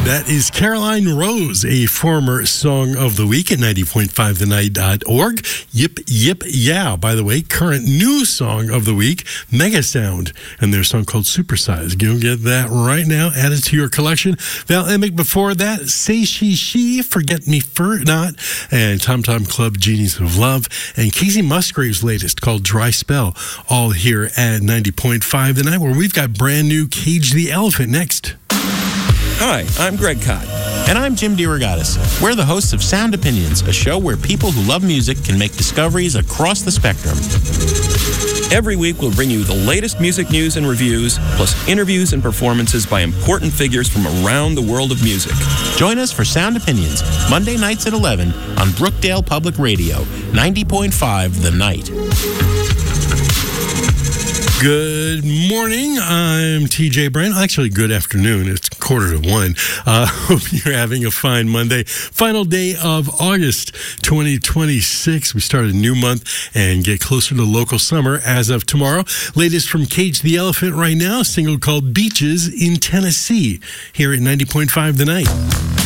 That is Caroline Rose, a former Song of the Week at 90.5thenight.org. Yip, yip, yeah. By the way, current new Song of the Week, Mega Sound, and their song called Supersize. Go get that right now. Add it to your collection. Val Emick before that, Say She, Forget Me For Not, and Tom Tom Club, Genies of Love, and Casey Musgrave's latest called Dry Spell, all here at 90.5 The Night, where we've got brand new Cage the Elephant next. Hi, I'm Greg Kot. And I'm Jim DeRogatis. We're the hosts of Sound Opinions, a show where people who love music can make discoveries across the spectrum. Every week, we'll bring you the latest music news and reviews, plus interviews and performances by important figures from around the world of music. Join us for Sound Opinions, Monday nights at 11 on Brookdale Public Radio, 90.5 The Night. Good morning. I'm TJ Brand. Actually, good afternoon. It's 1:45. Hope you're having a fine Monday. Final day of August 2026. We start a new month and get closer to local summer as of tomorrow. Latest from Cage the Elephant right now, a single called Beaches in Tennessee, here at 90.5 The Night.